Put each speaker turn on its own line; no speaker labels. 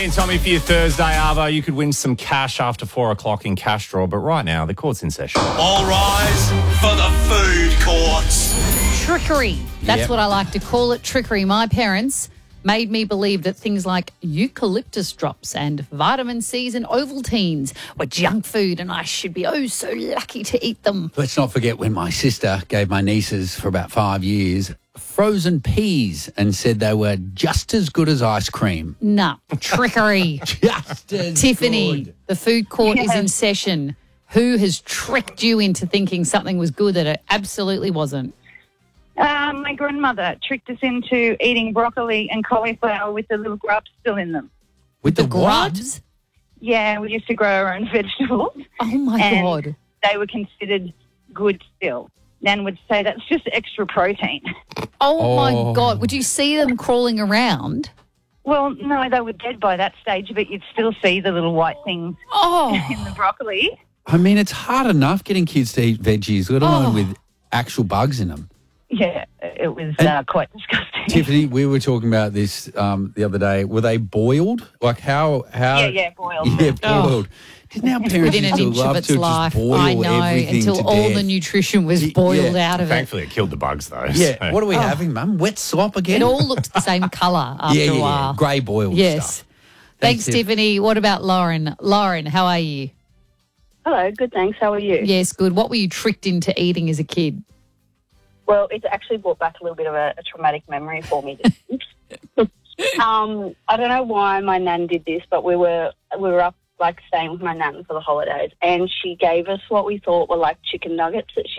and Tommy for your Thursday, Arvo. You could win some cash after 4 o'clock in Cash Draw, but right now the court's in session.
All rise for the food courts.
Trickery. That's
Yep.
what I like to call it, trickery. My parents made me believe that things like eucalyptus drops and vitamin C's and Ovaltines were junk food and I should be so lucky to eat them.
Let's not forget when my sister gave my nieces for about 5 years frozen peas and said they were just as good as ice cream.
Nah, trickery.
Just as
Tiffany,
good.
the food court is in session. Who has tricked you into thinking something was good that it absolutely wasn't?
My grandmother tricked us into eating broccoli and cauliflower with the little grubs still in them.
With the what?
Grubs?
Yeah, we used to grow our own vegetables.
Oh, my
and
God.
They were considered good still. Nan would say that's just extra protein.
Oh, my God. Would you see them crawling around?
Well, no, they were dead by that stage, but you'd still see the little white things in the broccoli.
I mean, it's hard enough getting kids to eat veggies, let alone with actual bugs in them.
Yeah, it was quite disgusting.
Tiffany, we were talking about this the other day. Were they boiled? Like how?
Yeah, boiled.
Yeah, boiled. Didn't our parents
Within
used
an
to
inch of
love
its
to
life.
just boil
I know,
everything
until
to
all
death?
the nutrition was boiled out of it.
Thankfully, it killed the bugs, though.
Yeah.
so-
What are we having, Mum? Wet slop again?
It all looked the same colour after a while.
Grey boiled
Yes.
stuff.
Thanks,
Tiff.
Tiffany. What about Lauren? Lauren, how are you?
Hello, good, thanks. How are you?
Yes, good. What were you tricked into eating as a kid?
Well, it's actually brought back a little bit of a traumatic memory for me. I don't know why my nan did this, but we were up like staying with my nan for the holidays, and she gave us what we thought were like chicken nuggets that she